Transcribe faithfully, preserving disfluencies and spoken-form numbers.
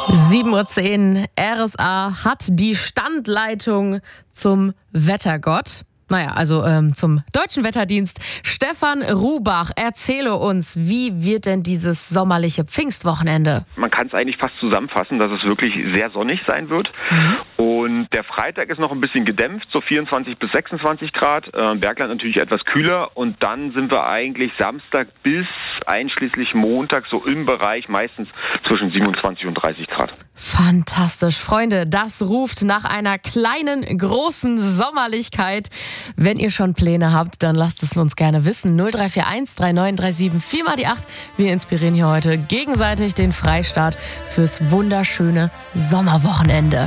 sieben Uhr zehn, R S A hat die Standleitung zum Wettergott. Naja, also ähm, zum Deutschen Wetterdienst. Stefan Rubach, erzähle uns, wie wird denn dieses sommerliche Pfingstwochenende? Man kann es eigentlich fast zusammenfassen, dass es wirklich sehr sonnig sein wird. Mhm. Und der Freitag ist noch ein bisschen gedämpft, so vierundzwanzig bis sechsundzwanzig Grad. Äh, Bergland natürlich etwas kühler. Und dann sind wir eigentlich Samstag bis einschließlich Montag so im Bereich meistens zwischen siebenundzwanzig und dreißig Grad. Fantastisch. Freunde, das ruft nach einer kleinen, großen Sommerlichkeit. Wenn ihr schon Pläne habt, dann lasst es uns gerne wissen. null drei vier eins drei neun drei sieben vier mal die acht. Wir inspirieren hier heute gegenseitig den Freistaat fürs wunderschöne Sommerwochenende.